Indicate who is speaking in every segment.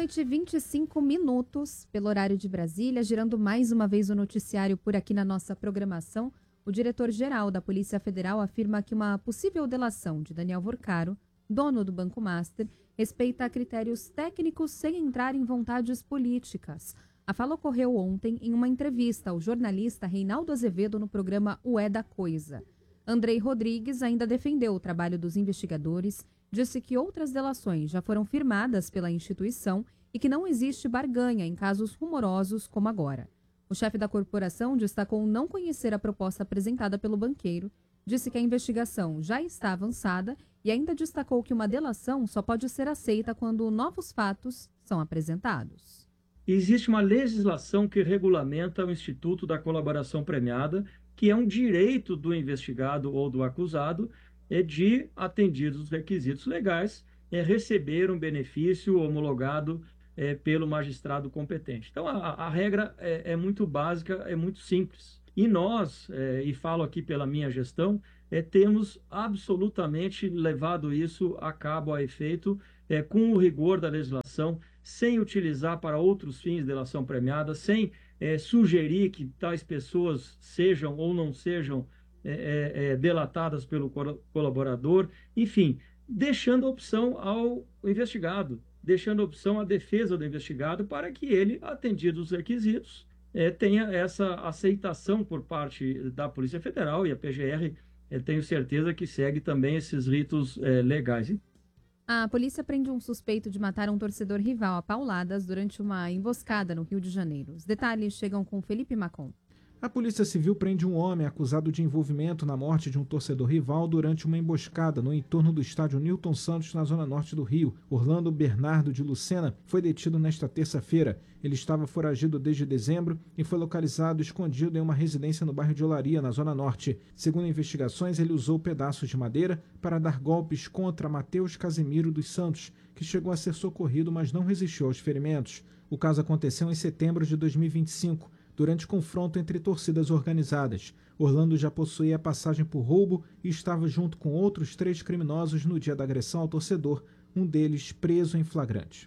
Speaker 1: 11h25, pelo horário de Brasília, girando mais uma vez o noticiário por aqui na nossa programação. O diretor-geral da Polícia Federal afirma que uma possível delação de Daniel Vorcaro, dono do Banco Master, respeita critérios técnicos sem entrar em vontades políticas. A fala ocorreu ontem em uma entrevista ao jornalista Reinaldo Azevedo no programa O É da Coisa. Andrei Rodrigues ainda defendeu o trabalho dos investigadores, disse que outras delações já foram firmadas pela instituição e que não existe barganha em casos rumorosos como agora. O chefe da corporação destacou não conhecer a proposta apresentada pelo banqueiro, disse que a investigação já está avançada e ainda destacou que uma delação só pode ser aceita quando novos fatos são apresentados.
Speaker 2: Existe uma legislação que regulamenta o Instituto da Colaboração Premiada, que é um direito do investigado ou do acusado de, atendidos os requisitos legais, receber um benefício homologado pelo magistrado competente. Então, a regra é muito básica, é muito simples. E nós, e falo aqui pela minha gestão, temos absolutamente levado isso a cabo, a efeito, com o rigor da legislação, sem utilizar para outros fins delação premiada, sem sugerir que tais pessoas sejam ou não sejam delatadas pelo colaborador, enfim, deixando a opção ao investigado, deixando a opção à defesa do investigado para que ele, atendidos os requisitos, tenha essa aceitação por parte da Polícia Federal e a PGR, tenho certeza que segue também esses ritos legais.
Speaker 1: A polícia prende um suspeito de matar um torcedor rival a pauladas durante uma emboscada no Rio de Janeiro. Os detalhes chegam com Felipe Macon.
Speaker 3: A Polícia Civil prende um homem acusado de envolvimento na morte de um torcedor rival durante uma emboscada no entorno do estádio Newton Santos, na zona norte do Rio. Orlando Bernardo de Lucena foi detido nesta terça-feira. Ele estava foragido desde dezembro e foi localizado escondido em uma residência no bairro de Olaria, na zona norte. Segundo investigações, ele usou pedaços de madeira para dar golpes contra Matheus Casimiro dos Santos, que chegou a ser socorrido, mas não resistiu aos ferimentos. O caso aconteceu em setembro de 2025. Durante confronto entre torcidas organizadas. Orlando já possuía passagem por roubo e estava junto com outros 3 criminosos no dia da agressão ao torcedor, um deles preso em flagrante.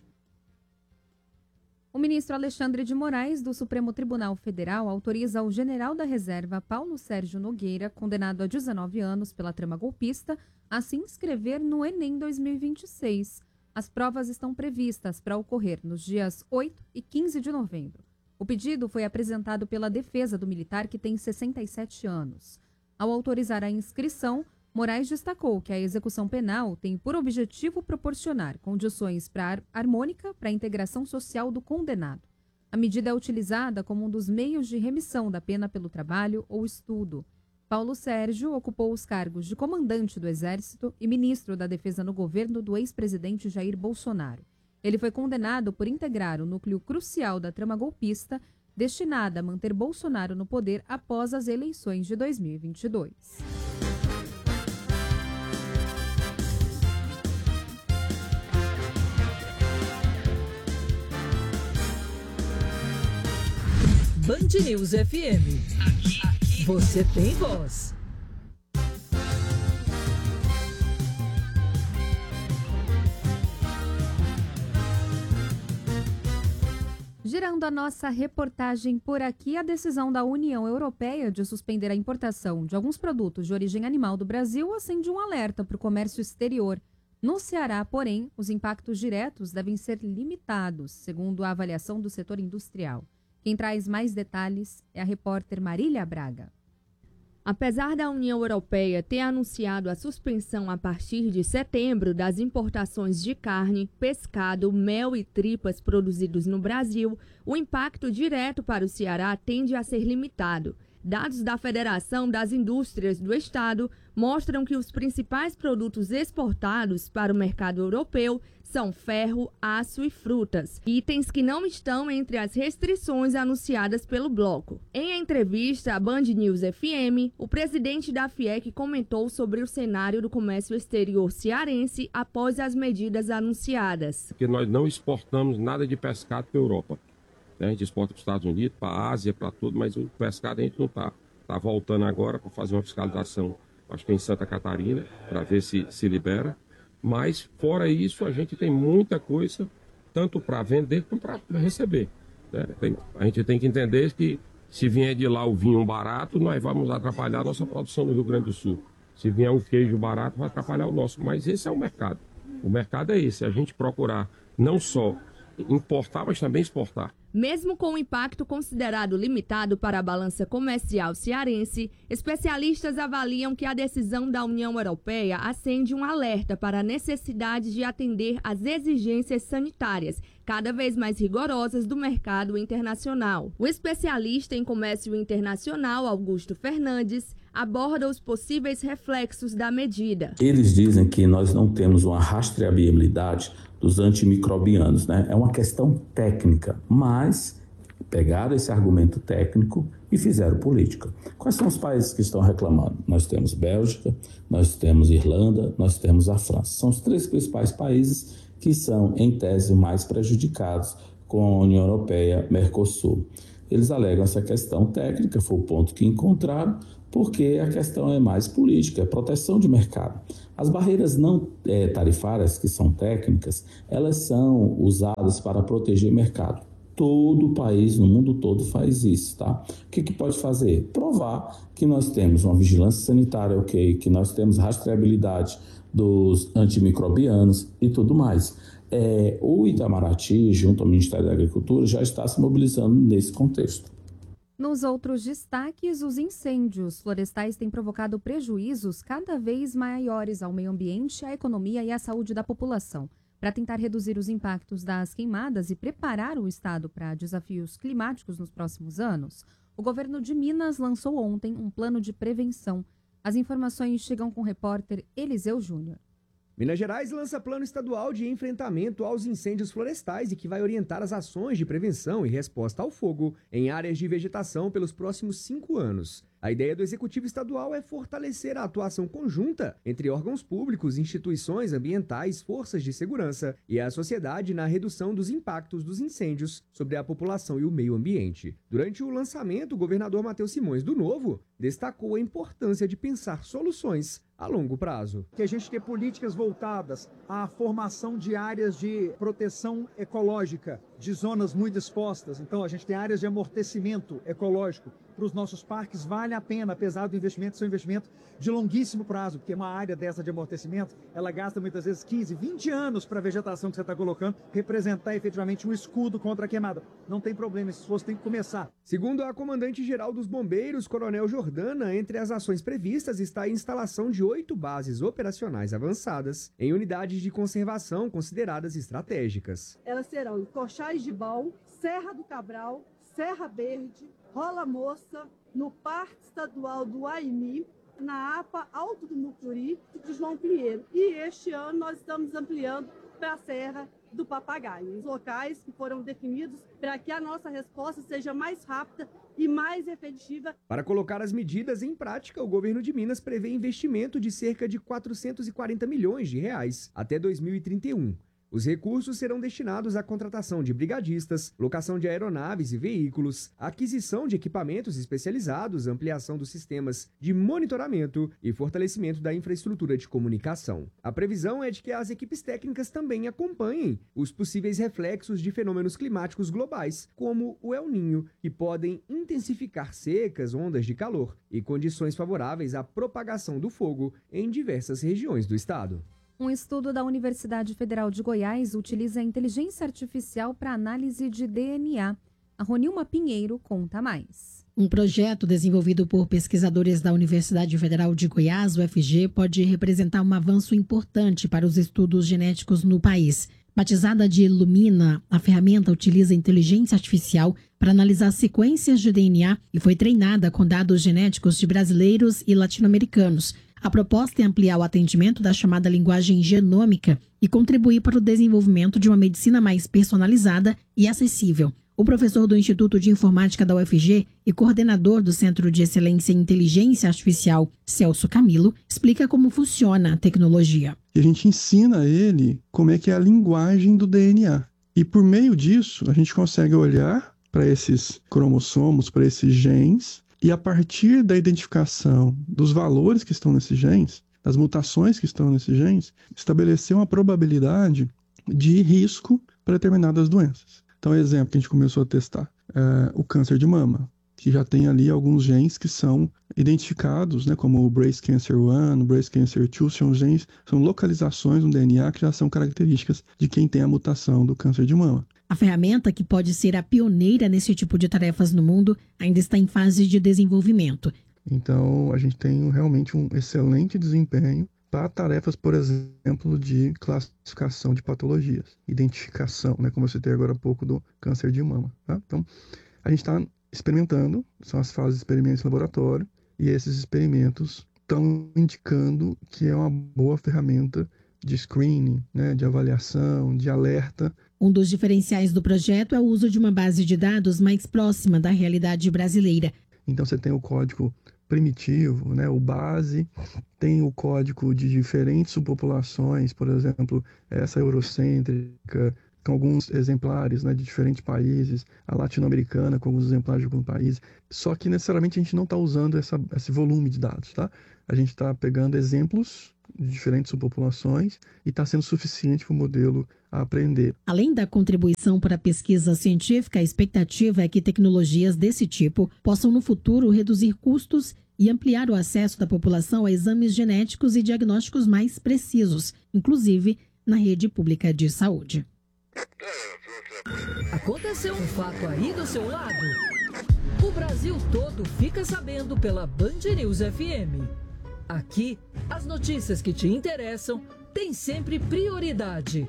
Speaker 1: O ministro Alexandre de Moraes, do Supremo Tribunal Federal, autoriza o general da reserva Paulo Sérgio Nogueira, condenado a 19 anos pela trama golpista, a se inscrever no Enem 2026. As provas estão previstas para ocorrer nos dias 8 e 15 de novembro. O pedido foi apresentado pela defesa do militar, que tem 67 anos. Ao autorizar a inscrição, Moraes destacou que a execução penal tem por objetivo proporcionar condições harmônica para a integração social do condenado. A medida é utilizada como um dos meios de remissão da pena pelo trabalho ou estudo. Paulo Sérgio ocupou os cargos de comandante do Exército e ministro da Defesa no governo do ex-presidente Jair Bolsonaro. Ele foi condenado por integrar o núcleo crucial da trama golpista, destinada a manter Bolsonaro no poder após as eleições de 2022.
Speaker 4: Band News FM. Aqui você tem voz.
Speaker 1: Girando a nossa reportagem por aqui, a decisão da União Europeia de suspender a importação de alguns produtos de origem animal do Brasil acende um alerta para o comércio exterior. No Ceará, porém, os impactos diretos devem ser limitados, segundo a avaliação do setor industrial. Quem traz mais detalhes é a repórter Marília Braga.
Speaker 5: Apesar da União Europeia ter anunciado a suspensão a partir de setembro das importações de carne, pescado, mel e tripas produzidos no Brasil, o impacto direto para o Ceará tende a ser limitado. Dados da Federação das Indústrias do Estado mostram que os principais produtos exportados para o mercado europeu são ferro, aço e frutas, itens que não estão entre as restrições anunciadas pelo bloco. Em entrevista à Band News FM, o presidente da FIEC comentou sobre o cenário do comércio exterior cearense após as medidas anunciadas.
Speaker 6: Porque nós não exportamos nada de pescado para a Europa. A gente exporta para os Estados Unidos, para a Ásia, para tudo, mas o pescado a gente não está. Está voltando agora para fazer uma fiscalização, acho que em Santa Catarina, para ver se libera. Mas, fora isso, a gente tem muita coisa tanto para vender como para receber. Né? A gente tem que entender que se vier de lá o vinho barato, nós vamos atrapalhar a nossa produção no Rio Grande do Sul. Se vier um queijo barato, vai atrapalhar o nosso. Mas esse é o mercado. O mercado é esse, a gente procurar não só importar, mas também exportar.
Speaker 5: Mesmo com o impacto considerado limitado para a balança comercial cearense, especialistas avaliam que a decisão da União Europeia acende um alerta para a necessidade de atender às exigências sanitárias cada vez mais rigorosas do mercado internacional. O especialista em comércio internacional, Augusto Fernandes, aborda os possíveis reflexos da medida.
Speaker 7: Eles dizem que nós não temos uma rastreabilidade dos antimicrobianos, né? É uma questão técnica, mas pegaram esse argumento técnico e fizeram política. Quais são os países que estão reclamando? Nós temos Bélgica, nós temos Irlanda, nós temos a França. São os 3 principais países que são, em tese, mais prejudicados com a União Europeia, Mercosul. Eles alegam essa questão técnica, foi o ponto que encontraram, porque a questão é mais política, é proteção de mercado. As barreiras não tarifárias, que são técnicas, elas são usadas para proteger mercado. Todo país no mundo todo faz isso, tá? O que pode fazer? Provar que nós temos uma vigilância sanitária, ok, que nós temos rastreabilidade dos antimicrobianos e tudo mais. O Itamaraty, junto ao Ministério da Agricultura, já está se mobilizando nesse contexto.
Speaker 1: Nos outros destaques, os incêndios florestais têm provocado prejuízos cada vez maiores ao meio ambiente, à economia e à saúde da população. Para tentar reduzir os impactos das queimadas e preparar o Estado para desafios climáticos nos próximos anos, o governo de Minas lançou ontem um plano de prevenção. As informações chegam com o repórter Eliseu Júnior.
Speaker 8: Minas Gerais lança plano estadual de enfrentamento aos incêndios florestais e que vai orientar as ações de prevenção e resposta ao fogo em áreas de vegetação pelos próximos 5 anos. A ideia do Executivo Estadual é fortalecer a atuação conjunta entre órgãos públicos, instituições ambientais, forças de segurança e a sociedade na redução dos impactos dos incêndios sobre a população e o meio ambiente. Durante o lançamento, o governador Matheus Simões, do Novo, destacou a importância de pensar soluções a longo prazo.
Speaker 9: Que a gente tem políticas voltadas à formação de áreas de proteção ecológica, de zonas muito expostas. Então, a gente tem áreas de amortecimento ecológico para os nossos parques. Vale a pena, apesar do investimento ser um investimento de longuíssimo prazo, porque uma área dessa de amortecimento, ela gasta muitas vezes 15, 20 anos para a vegetação que você está colocando representar efetivamente um escudo contra a queimada. Não tem problema, esse esforço tem que começar.
Speaker 8: Segundo a comandante-geral dos bombeiros, Coronel Jordana, entre as ações previstas está a instalação de 8 bases operacionais avançadas em unidades de conservação consideradas estratégicas.
Speaker 10: Elas serão Cochais de Bal, Serra do Cabral, Serra Verde, Rola Moça, no Parque Estadual do Aini, na APA Alto do Mucuri e de João Pinheiro. E este ano nós estamos ampliando para a Serra do Papagaio. Os locais que foram definidos para que a nossa resposta seja mais rápida e mais efetiva.
Speaker 8: Para colocar as medidas em prática, o governo de Minas prevê investimento de cerca de 440 milhões de reais até 2031. Os recursos serão destinados à contratação de brigadistas, locação de aeronaves e veículos, aquisição de equipamentos especializados, ampliação dos sistemas de monitoramento e fortalecimento da infraestrutura de comunicação. A previsão é de que as equipes técnicas também acompanhem os possíveis reflexos de fenômenos climáticos globais, como o El Niño, que podem intensificar secas, ondas de calor e condições favoráveis à propagação do fogo em diversas regiões do estado.
Speaker 1: Um estudo da Universidade Federal de Goiás utiliza a inteligência artificial para análise de DNA. A Ronilma Pinheiro conta mais.
Speaker 11: Um projeto desenvolvido por pesquisadores da Universidade Federal de Goiás, UFG, pode representar um avanço importante para os estudos genéticos no país. Batizada de Lumina, a ferramenta utiliza inteligência artificial para analisar sequências de DNA e foi treinada com dados genéticos de brasileiros e latino-americanos. A proposta é ampliar o atendimento da chamada linguagem genômica e contribuir para o desenvolvimento de uma medicina mais personalizada e acessível. O professor do Instituto de Informática da UFG e coordenador do Centro de Excelência em Inteligência Artificial, Celso Camilo, explica como funciona a tecnologia.
Speaker 12: A gente ensina ele como é que é a linguagem do DNA. E por meio disso, a gente consegue olhar para esses cromossomos, para esses genes, e a partir da identificação dos valores que estão nesses genes, das mutações que estão nesses genes, estabelecer uma probabilidade de risco para determinadas doenças. Então, exemplo que a gente começou a testar, o câncer de mama, que já tem ali alguns genes que são identificados, né, como o Breast Cancer 1, Breast Cancer 2, são localizações no DNA que já são características de quem tem a mutação do câncer de mama.
Speaker 11: A ferramenta, que pode ser a pioneira nesse tipo de tarefas no mundo, ainda está em fase de desenvolvimento.
Speaker 12: Então, a gente tem realmente um excelente desempenho para tarefas, por exemplo, de classificação de patologias, identificação, né, como eu citei agora há pouco do câncer de mama. Tá? Então, a gente está experimentando, são as fases de experimentos em laboratório, e esses experimentos estão indicando que é uma boa ferramenta de screening, né, de avaliação, de alerta.
Speaker 11: Um dos diferenciais do projeto é o uso de uma base de dados mais próxima da realidade brasileira.
Speaker 12: Então você tem o código primitivo, né, o base, tem o código de diferentes subpopulações, por exemplo, essa eurocêntrica, com alguns exemplares, né, de diferentes países, a latino-americana com alguns exemplares de alguns países, só que necessariamente a gente não está usando esse volume de dados, tá? A gente está pegando exemplos de diferentes subpopulações e está sendo suficiente para o modelo aprender.
Speaker 11: Além da contribuição para a pesquisa científica, a expectativa é que tecnologias desse tipo possam no futuro reduzir custos e ampliar o acesso da população a exames genéticos e diagnósticos mais precisos, inclusive na rede pública de saúde.
Speaker 4: Aconteceu um fato aí do seu lado? O Brasil todo fica sabendo pela Band News FM. Aqui, as notícias que te interessam têm sempre prioridade.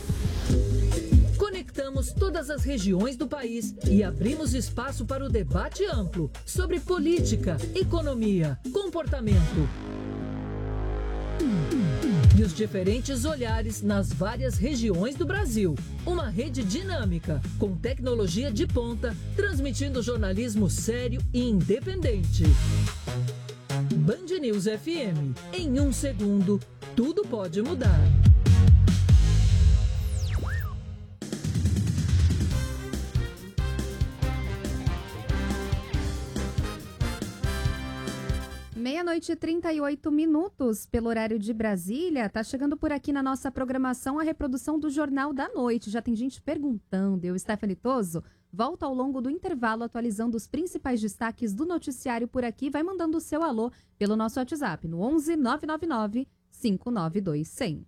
Speaker 4: Conectamos todas as regiões do país e abrimos espaço para o debate amplo sobre política, economia, comportamento e os diferentes olhares nas várias regiões do Brasil. Uma rede dinâmica, com tecnologia de ponta, transmitindo jornalismo sério e independente. Band News FM. Em 1 segundo, tudo pode mudar.
Speaker 1: Meia-noite e 38 minutos pelo horário de Brasília. Tá chegando por aqui na nossa programação a reprodução do Jornal da Noite. Já tem gente perguntando. Eu, Stephanie Toso, volto ao longo do intervalo atualizando os principais destaques do noticiário por aqui. Vai mandando o seu alô pelo nosso WhatsApp no 11 999 592 100.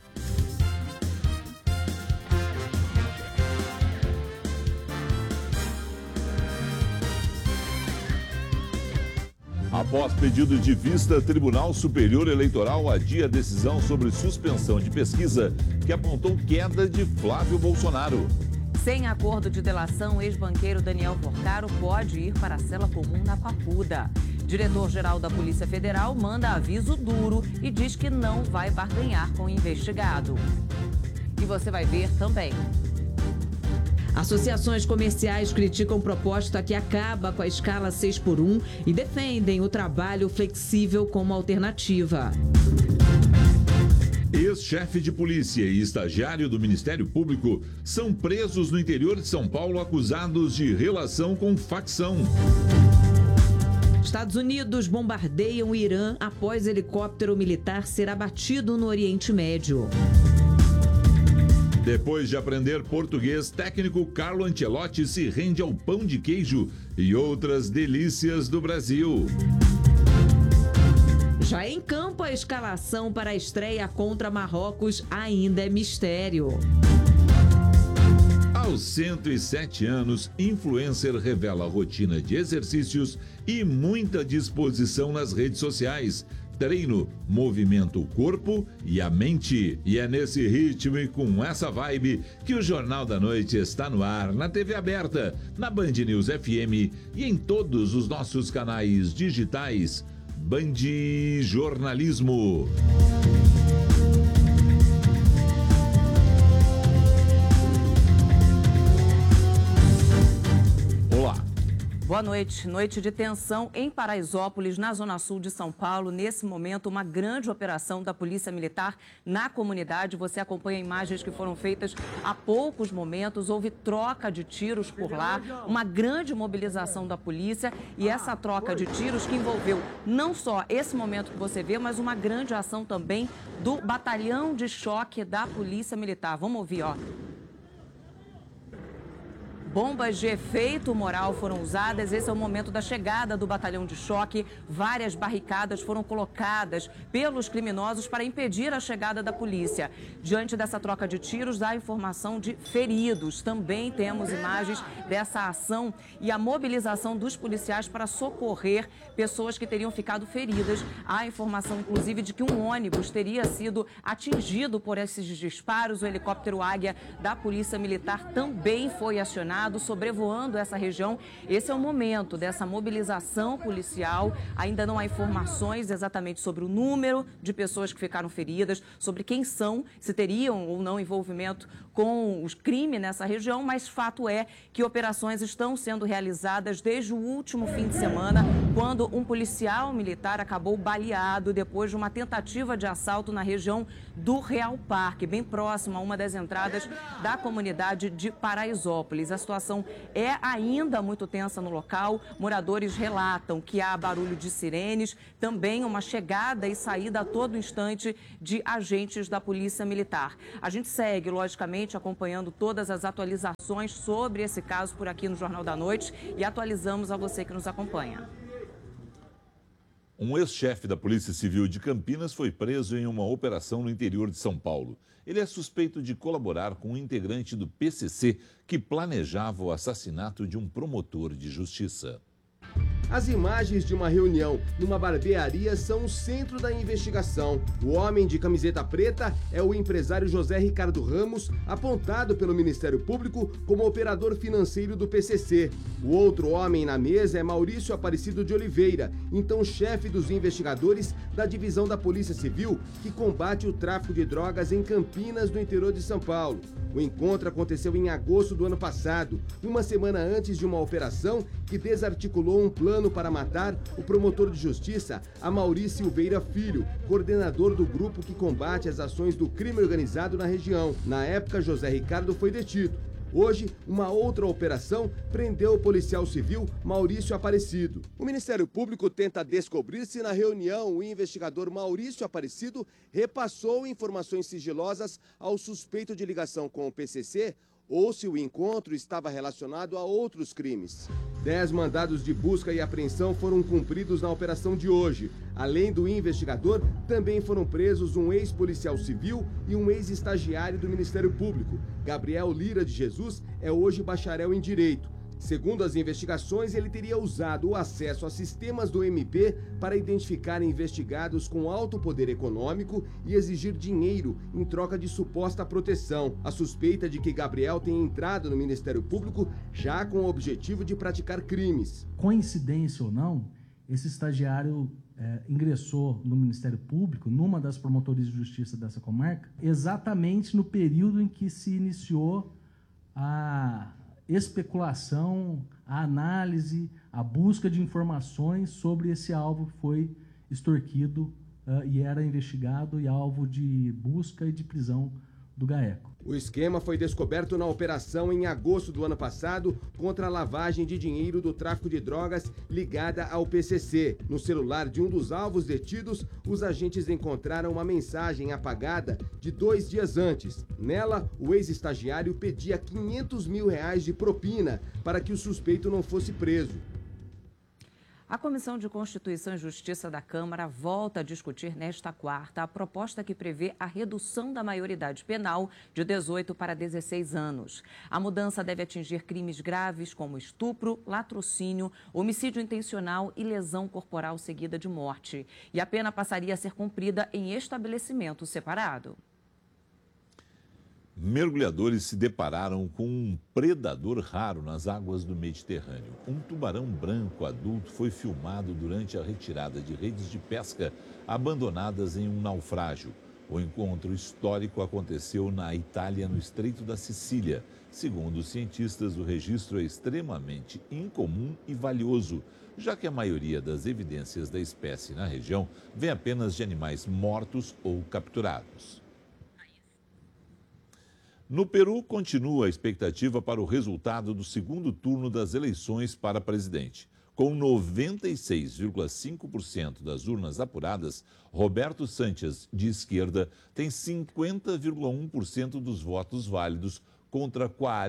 Speaker 13: Após pedido de vista, Tribunal Superior Eleitoral adia a decisão sobre suspensão de pesquisa que apontou queda de Flávio Bolsonaro.
Speaker 14: Sem acordo de delação, o ex-banqueiro Daniel Porcaro pode ir para a cela comum na Papuda. Diretor-geral da Polícia Federal manda aviso duro e diz que não vai barganhar com o investigado. E você vai ver também. Associações comerciais criticam proposta que acaba com a escala 6x1 e defendem o trabalho flexível como alternativa.
Speaker 13: Ex-chefe de polícia e estagiário do Ministério Público são presos no interior de São Paulo acusados de relação com facção.
Speaker 14: Estados Unidos bombardeiam o Irã após helicóptero militar ser abatido no Oriente Médio.
Speaker 13: Depois de aprender português, técnico Carlo Ancelotti se rende ao pão de queijo e outras delícias do Brasil.
Speaker 14: Já em campo, a escalação para a estreia contra Marrocos ainda é mistério.
Speaker 13: Aos 107 anos, influencer revela rotina de exercícios e muita disposição nas redes sociais. Treino movimenta o corpo e a mente. E é nesse ritmo e com essa vibe que o Jornal da Noite está no ar, na TV aberta, na Band News FM e em todos os nossos canais digitais. Band Jornalismo.
Speaker 14: Boa noite. Noite de tensão em Paraisópolis, na zona sul de São Paulo. Nesse momento, uma grande operação da Polícia Militar na comunidade. Você acompanha imagens que foram feitas há poucos momentos. Houve troca de tiros por lá, uma grande mobilização da polícia e essa troca de tiros que envolveu não só esse momento que você vê, mas uma grande ação também do Batalhão de Choque da Polícia Militar. Vamos ouvir, ó. Bombas de efeito moral foram usadas. Esse é o momento da chegada do batalhão de choque. Várias barricadas foram colocadas pelos criminosos para impedir a chegada da polícia. Diante dessa troca de tiros, há informação de feridos. Também temos imagens dessa ação e a mobilização dos policiais para socorrer pessoas que teriam ficado feridas. Há informação, inclusive, de que um ônibus teria sido atingido por esses disparos. O helicóptero Águia da Polícia Militar também foi acionado, sobrevoando essa região. Esse é o momento dessa mobilização policial. Ainda não há informações exatamente sobre o número de pessoas que ficaram feridas, sobre quem são, se teriam ou não envolvimento com os crimes nessa região, mas fato é que operações estão sendo realizadas desde o último fim de semana, quando um policial militar acabou baleado depois de uma tentativa de assalto na região do Real Parque, bem próximo a uma das entradas da comunidade de Paraisópolis. A situação é ainda muito tensa no local. Moradores relatam que há barulho de sirenes, também uma chegada e saída a todo instante de agentes da Polícia Militar. A gente segue, logicamente, acompanhando todas as atualizações sobre esse caso por aqui no Jornal da Noite e atualizamos a você que nos acompanha.
Speaker 13: Um ex-chefe da Polícia Civil de Campinas foi preso em uma operação no interior de São Paulo. Ele é suspeito de colaborar com um integrante do PCC que planejava o assassinato de um promotor de justiça.
Speaker 15: As imagens de uma reunião numa barbearia são o centro da investigação. O homem de camiseta preta é o empresário José Ricardo Ramos, apontado pelo Ministério Público como operador financeiro do PCC. O outro homem na mesa é Maurício Aparecido de Oliveira, então chefe dos investigadores da divisão da Polícia Civil que combate o tráfico de drogas em Campinas, no interior de São Paulo. O encontro aconteceu em agosto do ano passado, uma semana antes de uma operação que desarticulou um plano para matar o promotor de justiça Amaury Silveira Filho, coordenador do grupo que combate as ações do crime organizado na região. Na época, José Ricardo foi detido. Hoje, uma outra operação prendeu o policial civil Maurício Aparecido. O Ministério Público tenta descobrir se na reunião o investigador Maurício Aparecido repassou informações sigilosas ao suspeito de ligação com o PCC ou se o encontro estava relacionado a outros crimes. 10 mandados de busca e apreensão foram cumpridos na operação de hoje. Além do investigador, também foram presos um ex-policial civil e um ex-estagiário do Ministério Público. Gabriel Lira de Jesus é hoje bacharel em Direito. Segundo as investigações, ele teria usado o acesso a sistemas do MP para identificar investigados com alto poder econômico e exigir dinheiro em troca de suposta proteção. A suspeita de que Gabriel tenha entrado no Ministério Público já com o objetivo de praticar crimes.
Speaker 16: Coincidência ou não, esse estagiário ingressou no Ministério Público, numa das promotorias de justiça dessa comarca, exatamente no período em que se iniciou a especulação, a análise, a busca de informações sobre esse alvo que foi extorquido e era investigado e alvo de busca e de prisão do GAECO.
Speaker 15: O esquema foi descoberto na operação em agosto do ano passado contra a lavagem de dinheiro do tráfico de drogas ligada ao PCC. No celular de um dos alvos detidos, os agentes encontraram uma mensagem apagada de 2 dias antes. Nela, o ex-estagiário pedia R$500 mil de propina para que o suspeito não fosse preso.
Speaker 14: A Comissão de Constituição e Justiça da Câmara volta a discutir nesta quarta a proposta que prevê a redução da maioridade penal de 18 para 16 anos. A mudança deve atingir crimes graves como estupro, latrocínio, homicídio intencional e lesão corporal seguida de morte. E a pena passaria a ser cumprida em estabelecimento separado.
Speaker 13: Mergulhadores se depararam com um predador raro nas águas do Mediterrâneo. Um tubarão branco adulto foi filmado durante a retirada de redes de pesca abandonadas em um naufrágio. O encontro histórico aconteceu na Itália, no Estreito da Sicília. Segundo os cientistas, o registro é extremamente incomum e valioso, já que a maioria das evidências da espécie na região vem apenas de animais mortos ou capturados. No Peru, continua a expectativa para o resultado do segundo turno das eleições para presidente. Com 96,5% das urnas apuradas, Roberto Sánchez, de esquerda, tem 50,1% dos votos válidos contra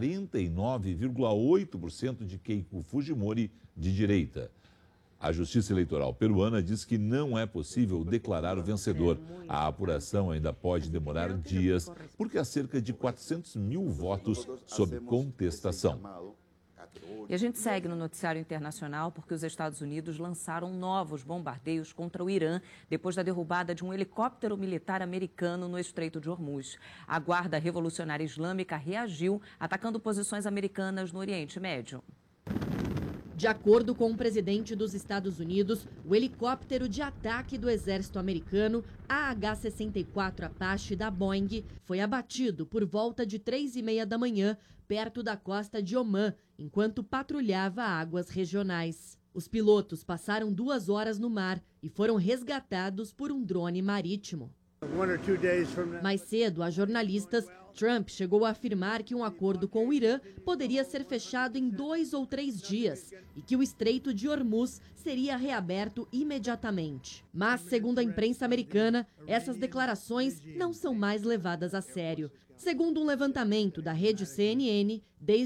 Speaker 13: 49,8% de Keiko Fujimori, de direita. A Justiça Eleitoral peruana diz que não é possível declarar o vencedor. A apuração ainda pode demorar dias, porque há cerca de 400 mil votos sob contestação.
Speaker 14: E a gente segue no noticiário internacional porque os Estados Unidos lançaram novos bombardeios contra o Irã depois da derrubada de um helicóptero militar americano no Estreito de Hormuz. A Guarda Revolucionária Islâmica reagiu, atacando posições americanas no Oriente Médio.
Speaker 17: De acordo com o presidente dos Estados Unidos, o helicóptero de ataque do exército americano, AH-64 Apache da Boeing, foi abatido por volta de 3h30 da manhã, perto da costa de Omã, enquanto patrulhava águas regionais. Os pilotos passaram 2 horas no mar e foram resgatados por um drone marítimo. Mais cedo, a jornalistas, Trump chegou a afirmar que um acordo com o Irã poderia ser fechado em 2 ou 3 dias e que o Estreito de Hormuz seria reaberto imediatamente. Mas, segundo a imprensa americana, essas declarações não são mais levadas a sério. Segundo um levantamento da rede CNN, desde